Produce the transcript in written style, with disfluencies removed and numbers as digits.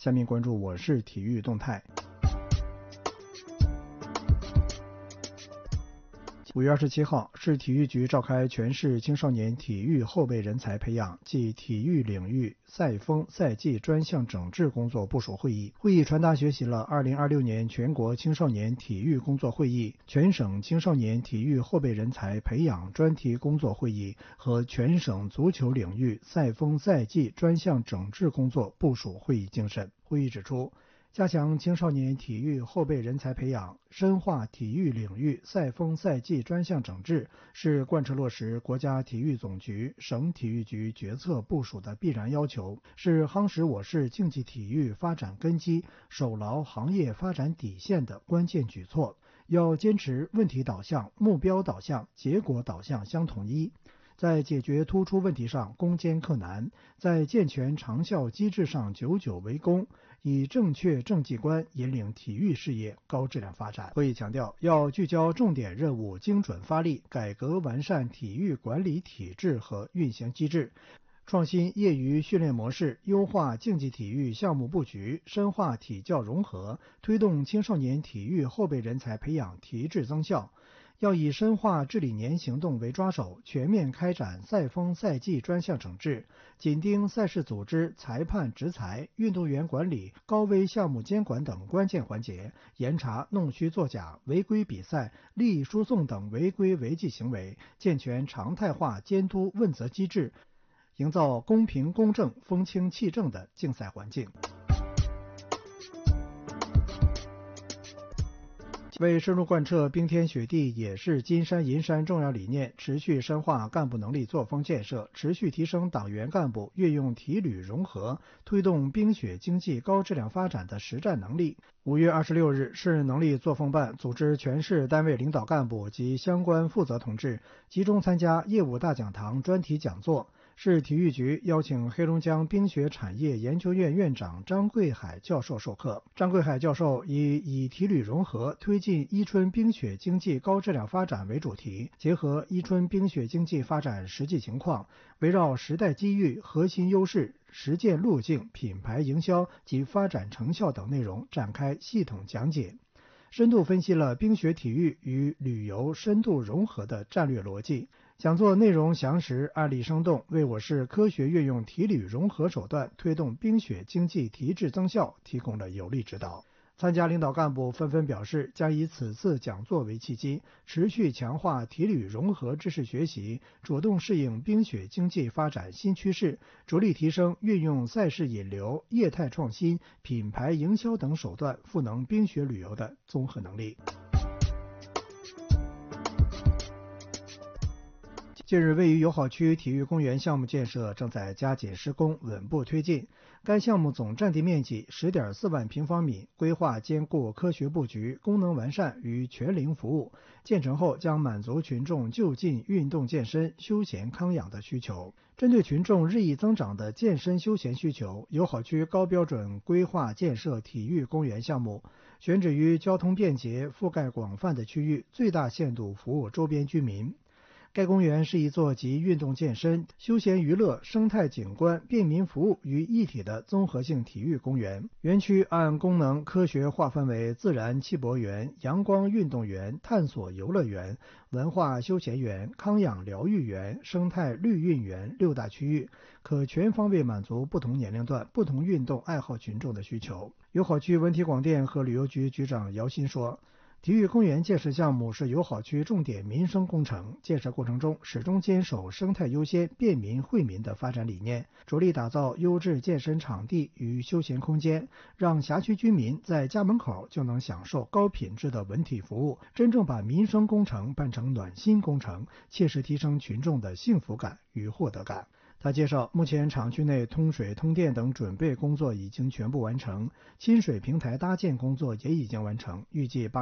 下面关注我市体育动态。5月27号，市体育局召开全市青少年体育后备人才培养暨体育领域赛风赛季专项整治工作部署会议。会议传达学习了2026年全国青少年体育工作会议、全省青少年体育后备人才培养专题工作会议和全省足球领域赛风赛季专项整治工作部署会议精神。会议指出，加强青少年体育后备人才培养，深化体育领域赛风赛季专项整治，是贯彻落实国家体育总局、省体育局决策部署的必然要求，是夯实我市竞技体育发展根基、守牢行业发展底线的关键举措。要坚持问题导向、目标导向、结果导向相统一，在解决突出问题上攻坚克难，在健全长效机制上久久为功，以正确政绩观引领体育事业高质量发展。会议强调，要聚焦重点任务，精准发力，改革完善体育管理体制和运行机制，创新业余训练模式，优化竞技体育项目布局，深化体教融合，推动青少年体育后备人才培养提质增效。要以深化治理年行动为抓手，全面开展赛风赛季专项整治，紧盯赛事组织、裁判执裁、运动员管理、高危项目监管等关键环节，严查弄虚作假、违规比赛、利益输送等违规违纪行为，健全常态化监督问责机制，营造公平公正、风清气正的竞赛环境。为深入贯彻冰天雪地也是金山银山重要理念，持续深化干部能力作风建设，持续提升党员干部运用体旅融合，推动冰雪经济高质量发展的实战能力。5月26日，市能力作风办组织全市单位领导干部及相关负责同志集中参加业务大讲堂专题讲座。市体育局邀请黑龙江冰雪产业研究院院长张贵海教授授课。张贵海教授以体旅融合推进伊春冰雪经济高质量发展为主题，结合伊春冰雪经济发展实际情况，围绕时代机遇、核心优势、实践路径、品牌营销及发展成效等内容展开系统讲解，深度分析了冰雪体育与旅游深度融合的战略逻辑。讲座内容详实，案例生动，为我市科学运用体旅融合手段推动冰雪经济提质增效提供了有力指导。参加领导干部纷纷表示，将以此次讲座为契机，持续强化体旅融合知识学习，主动适应冰雪经济发展新趋势，着力提升运用赛事引流、业态创新、品牌营销等手段赋能冰雪旅游的综合能力。近日，位于友好区体育公园项目建设正在加紧施工，稳步推进。该项目总占地面积 10.4 万平方米，规划兼顾科学布局、功能完善与全龄服务。建成后将满足群众就近运动健身、休闲康养的需求。针对群众日益增长的健身休闲需求，友好区高标准规划建设体育公园项目，选址于交通便捷、覆盖广泛的区域，最大限度服务周边居民。该公园是一座集运动健身、休闲娱乐、生态景观、便民服务于一体的综合性体育公园。园区按功能科学划分为自然汽泊园、阳光运动园、探索游乐园、文化休闲园、康养疗愈园、生态绿运园6大区域，可全方位满足不同年龄段、不同运动爱好群众的需求。友好区文体广电和旅游局局长姚鑫说，体育公园建设项目是友好区重点民生工程，建设过程中始终坚守生态优先、便民惠民的发展理念，着力打造优质健身场地与休闲空间，让辖区居民在家门口就能享受高品质的文体服务，真正把民生工程办成暖心工程，切实提升群众的幸福感与获得感。他介绍，目前厂区内通水通电等准备工作已经全部完成，亲水平台搭建工作也已经完成，预计